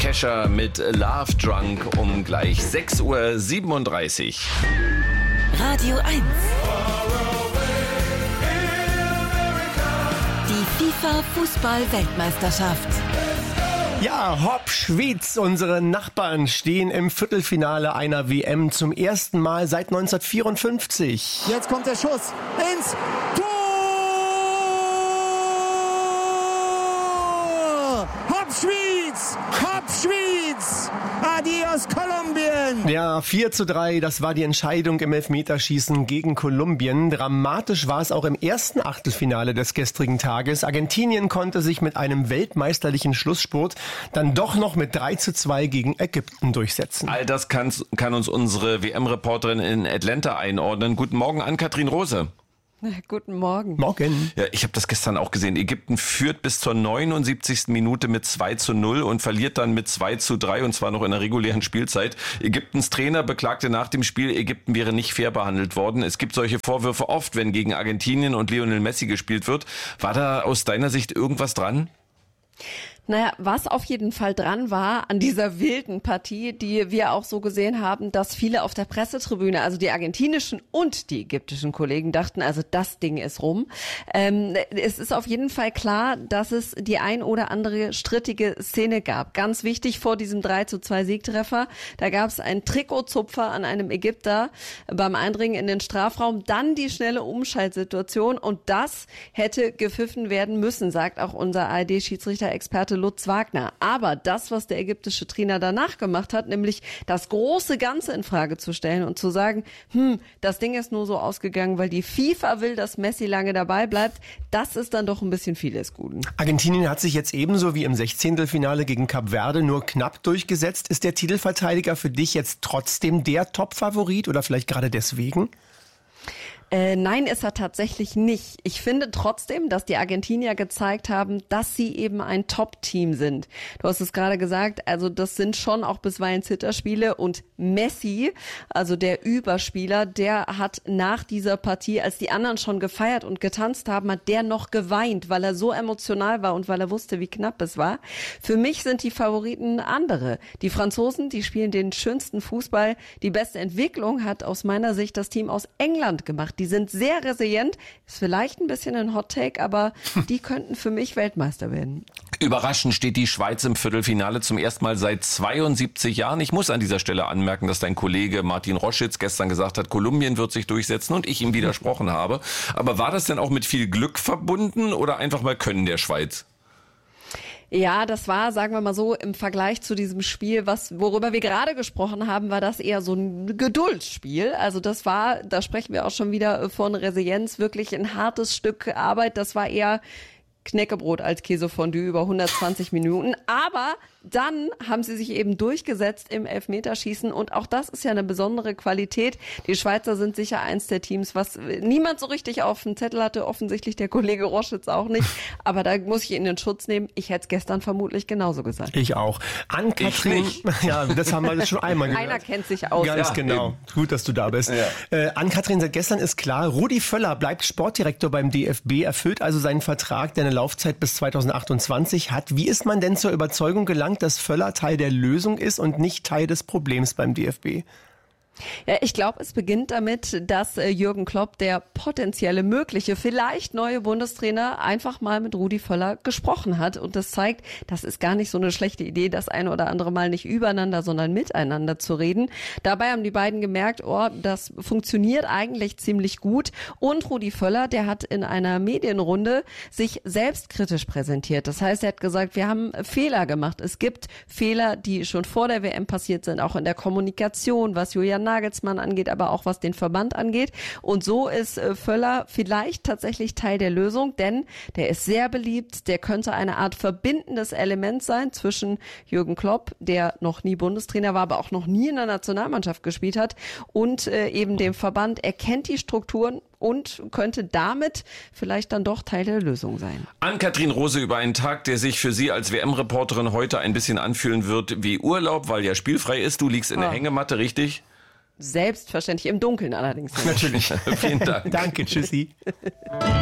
Kesha mit Love Drunk um gleich 6:37 Uhr. Radio 1. Die FIFA-Fußball-Weltmeisterschaft. Ja, hopp, Schwyz, unsere Nachbarn stehen im Viertelfinale einer WM zum ersten Mal seit 1954. Jetzt kommt der Schuss ins Tor! Hopp, Schwyz! Hopp, Schwyz! Adios, Kolumbien! Ja, 4:3, das war die Entscheidung im Elfmeterschießen gegen Kolumbien. Dramatisch war es auch im ersten Achtelfinale des gestrigen Tages. Argentinien konnte sich mit einem weltmeisterlichen Schlussspurt dann doch noch mit 3:2 gegen Ägypten durchsetzen. All das kann uns unsere WM-Reporterin in Atlanta einordnen. Guten Morgen, Ann-Kathrin Rose. Guten Morgen. Morgen. Ja, ich habe das gestern auch gesehen. Ägypten führt bis zur 79. Minute mit 2:0 und verliert dann mit 2:3 und zwar noch in der regulären Spielzeit. Ägyptens Trainer beklagte nach dem Spiel, Ägypten wäre nicht fair behandelt worden. Es gibt solche Vorwürfe oft, wenn gegen Argentinien und Lionel Messi gespielt wird. War da aus deiner Sicht irgendwas dran? Naja, was auf jeden Fall dran war an dieser wilden Partie, die wir auch so gesehen haben, dass viele auf der Pressetribüne, also die argentinischen und die ägyptischen Kollegen dachten, also das Ding ist rum. Es ist auf jeden Fall klar, dass es die ein oder andere strittige Szene gab. Ganz wichtig vor diesem 3:2 Siegtreffer, da gab es einen Trikotzupfer an einem Ägypter beim Eindringen in den Strafraum, dann die schnelle Umschaltsituation und das hätte gepfiffen werden müssen, sagt auch unser ARD-Schiedsrichter-Experte Lutz Wagner. Aber das, was der ägyptische Trainer danach gemacht hat, nämlich das große Ganze in Frage zu stellen und zu sagen, das Ding ist nur so ausgegangen, weil die FIFA will, dass Messi lange dabei bleibt, das ist dann doch ein bisschen viel des Guten. Argentinien hat sich jetzt ebenso wie im 16. gegen Kap Verde nur knapp durchgesetzt. Ist der Titelverteidiger für dich jetzt trotzdem der Top-Favorit oder vielleicht gerade deswegen? Nein, ist er tatsächlich nicht. Ich finde trotzdem, dass die Argentinier gezeigt haben, dass sie eben ein Top-Team sind. Du hast es gerade gesagt, also das sind schon auch bisweilen Zitterspiele und Messi, also der Überspieler, der hat nach dieser Partie, als die anderen schon gefeiert und getanzt haben, hat der noch geweint, weil er so emotional war und weil er wusste, wie knapp es war. Für mich sind die Favoriten andere. Die Franzosen, die spielen den schönsten Fußball. Die beste Entwicklung hat aus meiner Sicht das Team aus England gemacht. Die sind sehr resilient, ist vielleicht ein bisschen ein Hot-Take, aber die könnten für mich Weltmeister werden. Überraschend steht die Schweiz im Viertelfinale zum ersten Mal seit 72 Jahren. Ich muss an dieser Stelle anmerken, dass dein Kollege Martin Roschitz gestern gesagt hat, Kolumbien wird sich durchsetzen und ich ihm widersprochen habe. Aber war das denn auch mit viel Glück verbunden oder einfach mal Können der Schweiz? Ja, das war, sagen wir mal so, im Vergleich zu diesem Spiel, worüber wir gerade gesprochen haben, war das eher so ein Geduldsspiel. Also da sprechen wir auch schon wieder von Resilienz, wirklich ein hartes Stück Arbeit. Das war eher Knäckebrot als Käsefondue über 120 Minuten. Aber dann haben sie sich eben durchgesetzt im Elfmeterschießen und auch das ist ja eine besondere Qualität. Die Schweizer sind sicher eins der Teams, was niemand so richtig auf dem Zettel hatte, offensichtlich der Kollege Roschitz auch nicht. Aber da muss ich ihn in den Schutz nehmen. Ich hätte es gestern vermutlich genauso gesagt. Ich auch. Ann-Kathrin, ja, das haben wir schon einmal gehört. Einer kennt sich aus. Ganz genau. Eben. Gut, dass du da bist. Ja. Ann-Kathrin, seit gestern ist klar, Rudi Völler bleibt Sportdirektor beim DFB, erfüllt also seinen Vertrag, der eine Laufzeit bis 2028 hat. Wie ist man denn zur Überzeugung gelangt, dass Völler Teil der Lösung ist und nicht Teil des Problems beim DFB? Ja, ich glaube, es beginnt damit, dass Jürgen Klopp, der potenzielle mögliche, vielleicht neue Bundestrainer, einfach mal mit Rudi Völler gesprochen hat. Und das zeigt, das ist gar nicht so eine schlechte Idee, das ein oder andere Mal nicht übereinander, sondern miteinander zu reden. Dabei haben die beiden gemerkt, das funktioniert eigentlich ziemlich gut. Und Rudi Völler, der hat in einer Medienrunde sich selbstkritisch präsentiert. Das heißt, er hat gesagt, wir haben Fehler gemacht. Es gibt Fehler, die schon vor der WM passiert sind, auch in der Kommunikation, was Julian Nagelsmann angeht, aber auch was den Verband angeht. Und so ist Völler vielleicht tatsächlich Teil der Lösung, denn der ist sehr beliebt, der könnte eine Art verbindendes Element sein zwischen Jürgen Klopp, der noch nie Bundestrainer war, aber auch noch nie in der Nationalmannschaft gespielt hat, und eben dem Verband. Er kennt die Strukturen und könnte damit vielleicht dann doch Teil der Lösung sein. Ann-Kathrin Rose über einen Tag, der sich für Sie als WM-Reporterin heute ein bisschen anfühlen wird wie Urlaub, weil ja spielfrei ist. Du liegst in der Hängematte, richtig? Selbstverständlich, im Dunkeln allerdings. Natürlich. Vielen Dank. Danke, tschüssi.